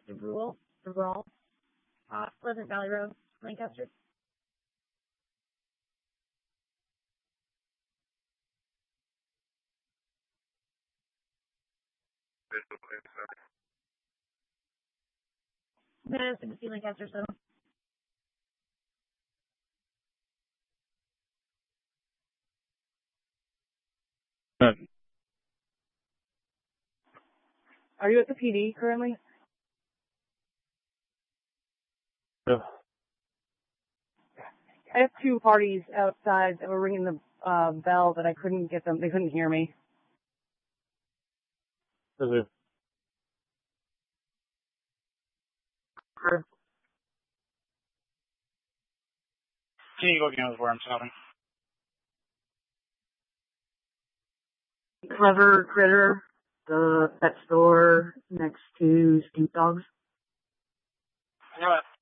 DeBrawl, Pleasant Valley Road, Lancaster. Madison to see Lancaster, so. Are you at the PD currently? Yeah. I have two parties outside that were ringing the bell, but I couldn't get them. They couldn't hear me. Is it? Sure. Can you go again with where I'm stopping? Clever Critter, the pet store next to Snoop Dogs. You know what?